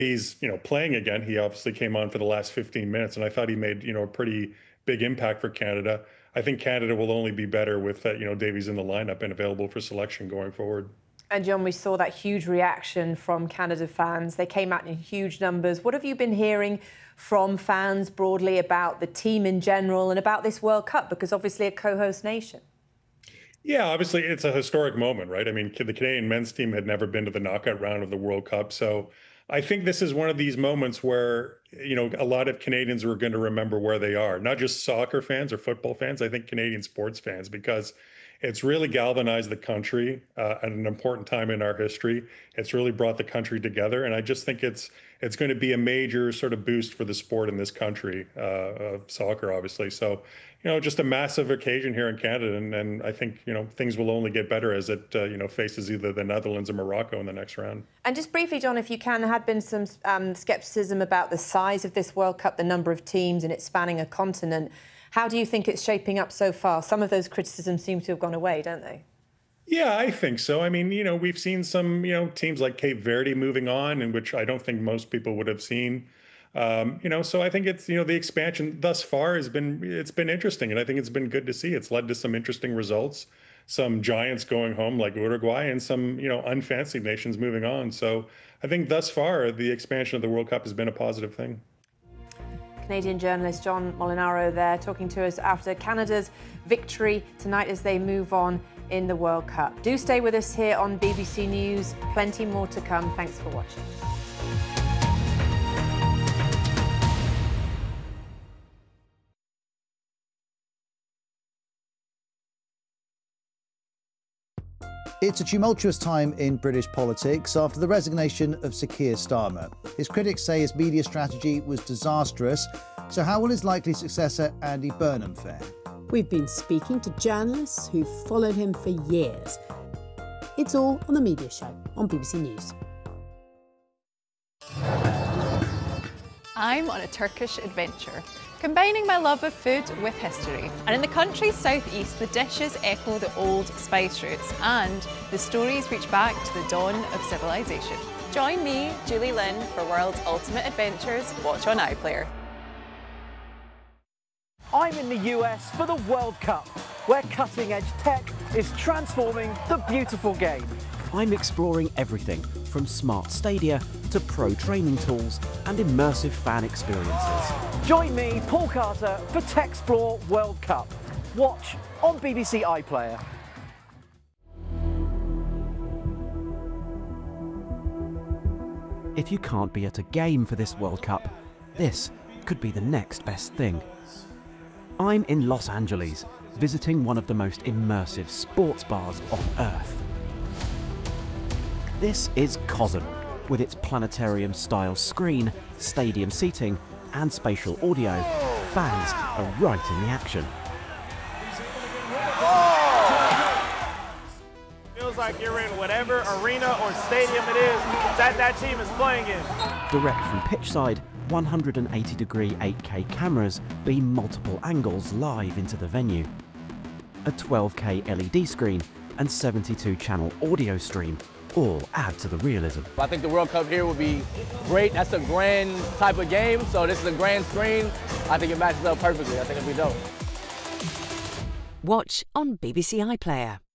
he's, playing again. He obviously came on for the last 15 minutes, and I thought he made, a pretty big impact for Canada. I think Canada will only be better with, Davies in the lineup and available for selection going forward. And John, we saw that huge reaction from Canada fans. They came out in huge numbers. What have you been hearing from fans broadly about the team in general and about this World Cup? Because obviously a co-host nation. Yeah, obviously it's a historic moment, right? I mean, the Canadian men's team had never been to the knockout round of the World Cup. So I think this is one of these moments where, a lot of Canadians are going to remember where they are, not just soccer fans or football fans. I think Canadian sports fans, because it's really galvanized the country at an important time in our history. It's really brought the country together. And I just think it's going to be a major sort of boost for the sport in this country, of soccer, obviously. So, just a massive occasion here in Canada. And I think, things will only get better as it, faces either the Netherlands or Morocco in the next round. And just briefly, John, if you can, there had been some scepticism about the size of this World Cup, the number of teams, and it spanning a continent. How do you think it's shaping up so far? Some of those criticisms seem to have gone away, don't they? Yeah, I think so. I mean, we've seen some, teams like Cape Verde moving on, in which I don't think most people would have seen. So I think it's, the expansion thus far it's been interesting, and I think it's been good to see. It's led to some interesting results, some giants going home like Uruguay, and some, unfancy nations moving on. So I think thus far the expansion of the World Cup has been a positive thing. Canadian journalist John Molinaro there talking to us after Canada's victory tonight as they move on in the World Cup. Do stay with us here on BBC News. Plenty more to come. Thanks for watching. It's a tumultuous time in British politics after the resignation of Sir Keir Starmer. His critics say his media strategy was disastrous. So how will his likely successor, Andy Burnham, fare? We've been speaking to journalists who've followed him for years. It's all on The Media Show on BBC News. I'm on a Turkish adventure, combining my love of food with history. And in the country's southeast, the dishes echo the old spice routes and the stories reach back to the dawn of civilization. Join me, Julie Lynn, for World's Ultimate Adventures. Watch on iPlayer. I'm in the US for the World Cup, where cutting-edge tech is transforming the beautiful game. I'm exploring everything from smart stadia to pro training tools and immersive fan experiences. Join me, Paul Carter, for Techsplore World Cup. Watch on BBC iPlayer. If you can't be at a game for this World Cup, this could be the next best thing. I'm in Los Angeles, visiting one of the most immersive sports bars on Earth. This is COSM, with its planetarium-style screen, stadium seating, and spatial audio. Fans are right in the action. Feels like you're in whatever arena or stadium it is that team is playing in. Direct from pitchside, 180-degree 8K cameras beam multiple angles live into the venue. A 12K LED screen and 72-channel audio stream all add to the realism. I think the World Cup here would be great. That's a grand type of game, so this is a grand screen. I think it matches up perfectly. I think it'll be dope. Watch on BBC iPlayer.